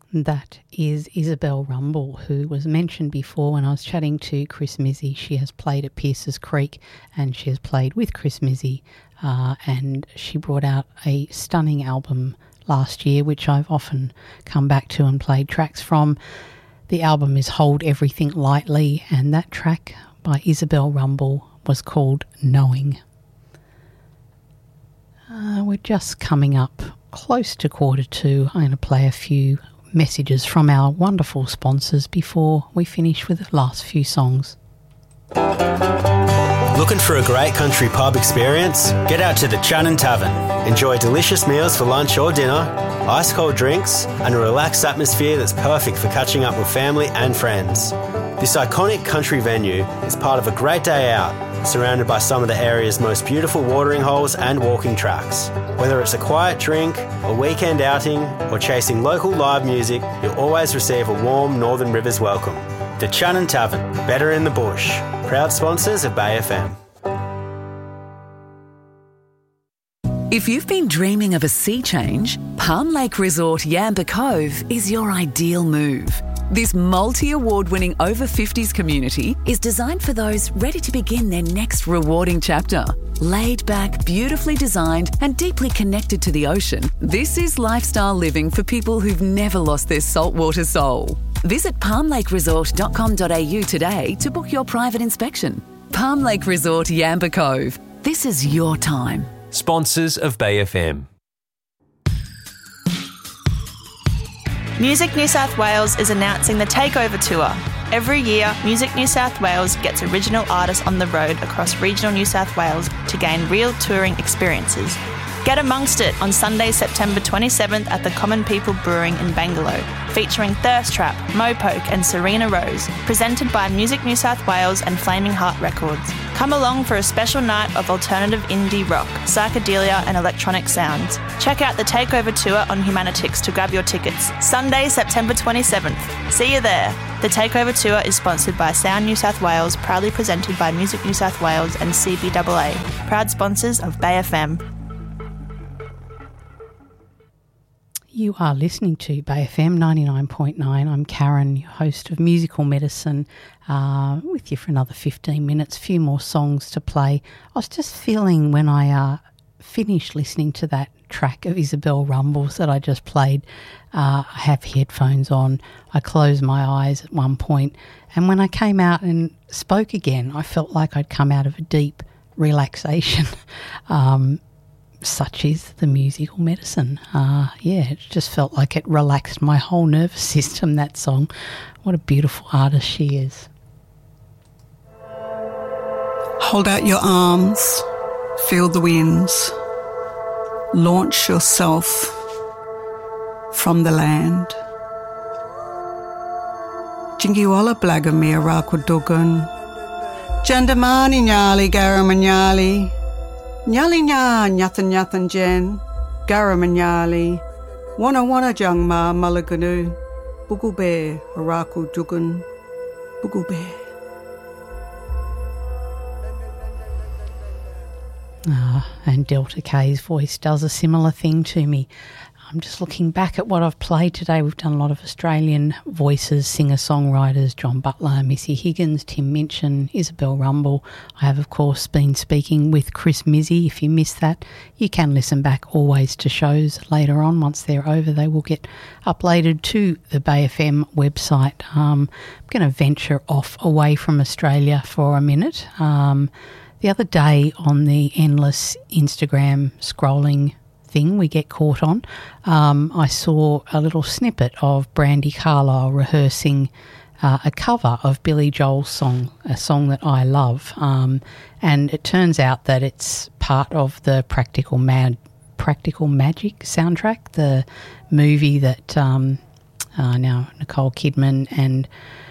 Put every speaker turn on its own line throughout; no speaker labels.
That is Isabel Rumble, who was mentioned before when I was chatting to Chris Mizzy. She has played at Pierces Creek and she has played with Chris Mizzy, and she brought out a stunning album last year, which I've often come back to and played tracks from. The album is Hold Everything Lightly, and that track by Isabel Rumble was called Knowing. We're just coming up close to 1:45. I'm going to play a few messages from our wonderful sponsors before we finish with the last few songs.
Looking for a great country pub experience? Get out to the Channon Tavern. Enjoy delicious meals for lunch or dinner, ice cold drinks, and a relaxed atmosphere that's perfect for catching up with family and friends. This iconic country venue is part of a great day out, surrounded by some of the area's most beautiful watering holes and walking tracks. Whether it's a quiet drink, a weekend outing, or chasing local live music, you'll always receive a warm Northern Rivers welcome. The Channon Tavern, better in the bush. Proud sponsors of Bay FM.
If you've been dreaming of a sea change, Palm Lake Resort Yamba Cove is your ideal move. This multi-award-winning over-50s community is designed for those ready to begin their next rewarding chapter. Laid back, beautifully designed and deeply connected to the ocean, this is lifestyle living for people who've never lost their saltwater soul. Visit palmlakeresort.com.au today to book your private inspection. Palm Lake Resort Yamba Cove. This is your time.
Sponsors of Bay FM.
Music New South Wales is announcing the Takeover Tour. Every year, Music New South Wales gets original artists on the road across regional New South Wales to gain real touring experiences. Get amongst it on Sunday, September 27th at the Common People Brewing in Bangalore, featuring Thirst Trap, Mopoke and Serena Rose, presented by Music New South Wales and Flaming Heart Records. Come along for a special night of alternative indie rock, psychedelia and electronic sounds. Check out the Takeover Tour on Humanitix to grab your tickets. Sunday, September 27th. See you there. The Takeover Tour is sponsored by Sound New South Wales, proudly presented by Music New South Wales and CBAA, proud sponsors of Bay FM.
You are listening to Bay FM 99.9. I'm Karen, your host of Musical Medicine, with you for another 15 minutes, a few more songs to play. I was just feeling when I finished listening to that track of Isabel Rumble's that I just played, I have headphones on, I closed my eyes at one point, and when I came out and spoke again, I felt like I'd come out of a deep relaxation. Such is the musical medicine. It just felt like it relaxed my whole nervous system, that song. What a beautiful artist she is.
Hold out your arms, feel the winds, launch yourself from the land. Jingiwala Blagamir Rakudugan, Jandamani Nyali Garamanyali, Nyali nya nyathan nyathan jen, garamanyali, wana jang ma malaganu, bugube haraku jugun, bugube.
And Delta K's voice does a similar thing to me. I'm just looking back at what I've played today. We've done a lot of Australian voices, singer-songwriters, John Butler, Missy Higgins, Tim Minchin, Isabel Rumble. I have, of course, been speaking with Chris Mizzy. If you missed that, you can listen back always to shows later on. Once they're over, they will get uploaded to the Bay FM website. I'm going to venture off away from Australia for a minute. The other day on the endless Instagram scrolling thing we get caught on, I saw a little snippet of Brandi Carlile rehearsing a cover of Billy Joel's song, a song that I love, and it turns out that it's part of the Practical Magic soundtrack, the movie that now Nicole Kidman and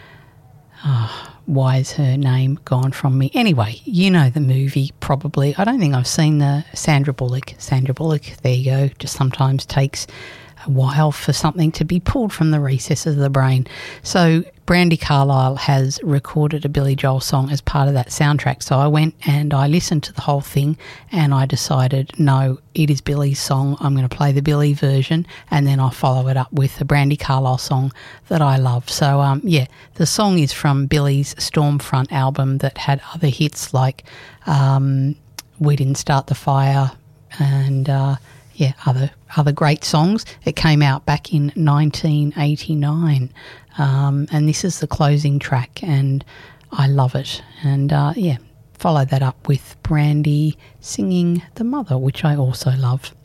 why is her name gone from me? Anyway, you know the movie probably. I don't think I've seen the Sandra Bullock. There you go. Just sometimes takes a while for something to be pulled from the recesses of the brain. So Brandi Carlile has recorded a Billy Joel song as part of that soundtrack. So I went and I listened to the whole thing and I decided, no, it is Billy's song. I'm going to play the Billy version and then I'll follow it up with the Brandi Carlile song that I love. So, the song is from Billy's Stormfront album that had other hits like We Didn't Start the Fire and, other great songs. It came out back in 1989. And this is the closing track and I love it. And, follow that up with Brandi singing The Mother, which I also love.